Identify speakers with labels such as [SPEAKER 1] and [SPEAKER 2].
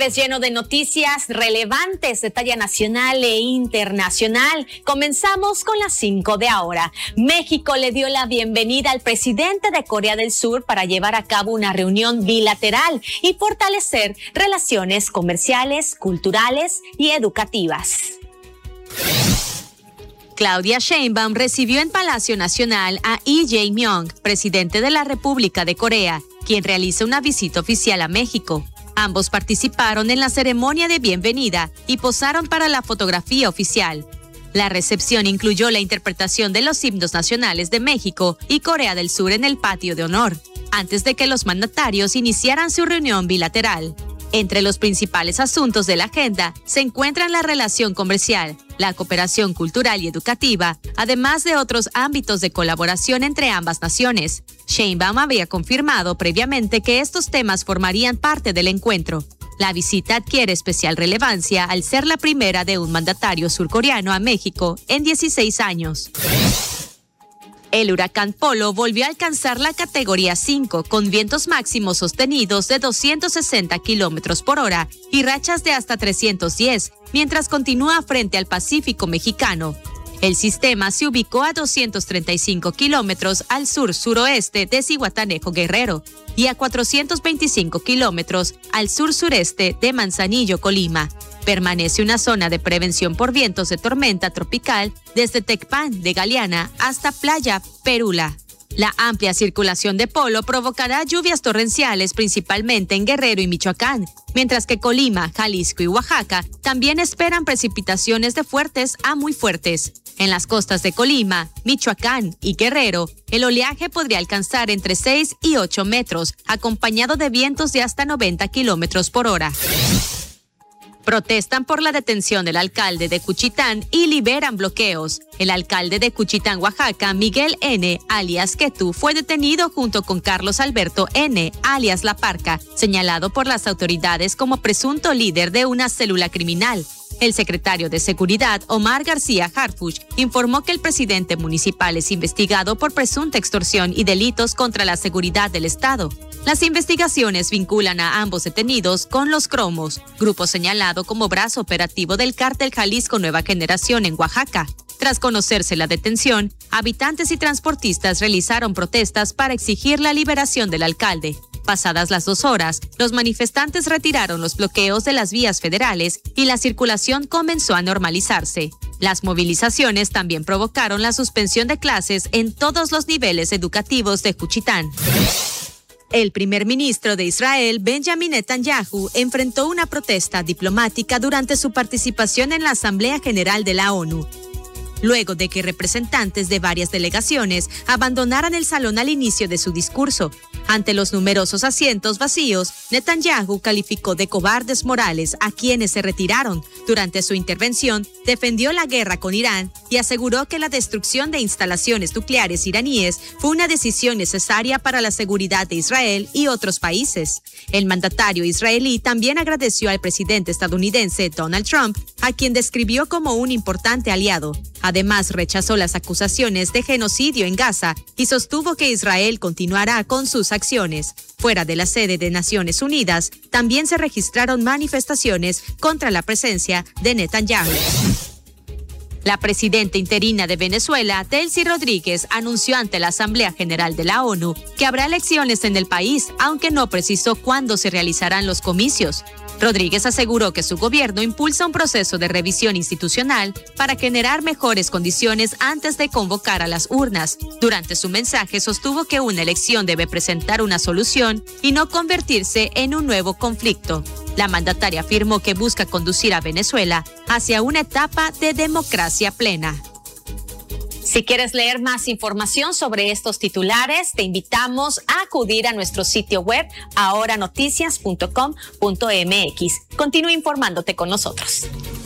[SPEAKER 1] jueves lleno de noticias relevantes de talla nacional e internacional. Comenzamos con las 5 de ahora. México le dio la bienvenida al presidente de Corea del Sur para llevar a cabo una reunión bilateral y fortalecer relaciones comerciales, culturales y educativas. Claudia Sheinbaum recibió en Palacio Nacional a Lee Jae-myung, presidente de la República de Corea, quien realiza una visita oficial a México. Ambos participaron en la ceremonia de bienvenida y posaron para la fotografía oficial. La recepción incluyó la interpretación de los himnos nacionales de México y Corea del Sur en el patio de honor, antes de que los mandatarios iniciaran su reunión bilateral. Entre los principales asuntos de la agenda se encuentran la relación comercial, la cooperación cultural y educativa, además de otros ámbitos de colaboración entre ambas naciones. Sheinbaum había confirmado previamente que estos temas formarían parte del encuentro. La visita adquiere especial relevancia al ser la primera de un mandatario surcoreano a México en 16 años. El huracán Polo volvió a alcanzar la categoría 5 con vientos máximos sostenidos de 260 kilómetros por hora y rachas de hasta 310, mientras continúa frente al Pacífico mexicano. El sistema se ubicó a 235 kilómetros al sur-suroeste de Zihuatanejo, Guerrero, y a 425 kilómetros al sur-sureste de Manzanillo, Colima. Permanece una zona de prevención por vientos de tormenta tropical desde Tecpan de Galeana hasta Playa Perula. La amplia circulación de Polo provocará lluvias torrenciales principalmente en Guerrero y Michoacán, mientras que Colima, Jalisco y Oaxaca también esperan precipitaciones de fuertes a muy fuertes. En las costas de Colima, Michoacán y Guerrero, el oleaje podría alcanzar entre 6 y 8 metros, acompañado de vientos de hasta 90 kilómetros por hora. Protestan por la detención del alcalde de Cuchitán y liberan bloqueos. El alcalde de Cuchitán, Oaxaca, Miguel N., alias Quetú, fue detenido junto con Carlos Alberto N., alias La Parca, señalado por las autoridades como presunto líder de una célula criminal. El secretario de Seguridad, Omar García Harfuch, informó que el presidente municipal es investigado por presunta extorsión y delitos contra la seguridad del Estado. Las investigaciones vinculan a ambos detenidos con Los Cromos, grupo señalado como brazo operativo del cártel Jalisco Nueva Generación en Oaxaca. Tras conocerse la detención, habitantes y transportistas realizaron protestas para exigir la liberación del alcalde. Pasadas las 2 horas, los manifestantes retiraron los bloqueos de las vías federales y la circulación comenzó a normalizarse. Las movilizaciones también provocaron la suspensión de clases en todos los niveles educativos de Juchitán. El primer ministro de Israel, Benjamin Netanyahu, enfrentó una protesta diplomática durante su participación en la Asamblea General de la ONU, luego de que representantes de varias delegaciones abandonaran el salón al inicio de su discurso. Ante los numerosos asientos vacíos, Netanyahu calificó de cobardes morales a quienes se retiraron. Durante su intervención, defendió la guerra con Irán y aseguró que la destrucción de instalaciones nucleares iraníes fue una decisión necesaria para la seguridad de Israel y otros países. El mandatario israelí también agradeció al presidente estadounidense Donald Trump, a quien describió como un importante aliado. Además, rechazó las acusaciones de genocidio en Gaza y sostuvo que Israel continuará con sus acciones. Fuera de la sede de Naciones Unidas, también se registraron manifestaciones contra la presencia de Netanyahu. La presidenta interina de Venezuela, Delcy Rodríguez, anunció ante la Asamblea General de la ONU que habrá elecciones en el país, aunque no precisó cuándo se realizarán los comicios. Rodríguez aseguró que su gobierno impulsa un proceso de revisión institucional para generar mejores condiciones antes de convocar a las urnas. Durante su mensaje sostuvo que una elección debe presentar una solución y no convertirse en un nuevo conflicto. La mandataria afirmó que busca conducir a Venezuela hacia una etapa de democracia plena. Si quieres leer más información sobre estos titulares, te invitamos a acudir a nuestro sitio web ahoranoticias.com.mx. Continúa informándote con nosotros.